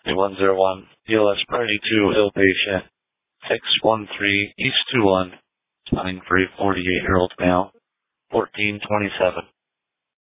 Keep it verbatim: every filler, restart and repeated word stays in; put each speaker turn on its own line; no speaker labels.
one zero one, E L S Party two, ill patient, six one three, East two one, spinning for a forty-eight-year-old male, fourteen twenty-seven.